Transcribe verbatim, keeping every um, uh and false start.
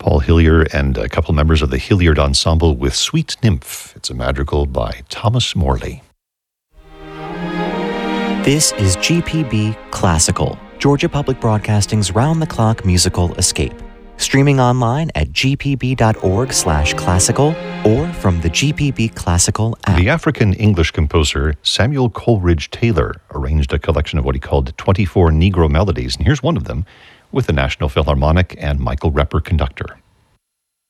Paul Hillier and a couple members of the Hilliard Ensemble with Sweet Nymph. It's a madrigal by Thomas Morley. This is G P B Classical, Georgia Public Broadcasting's round-the-clock musical escape. Streaming online at gpb.org slash classical or from the G P B Classical app. The African-English composer Samuel Coleridge Taylor arranged a collection of what he called twenty-four Negro melodies, and here's one of them with the National Philharmonic and Michael Repper conductor.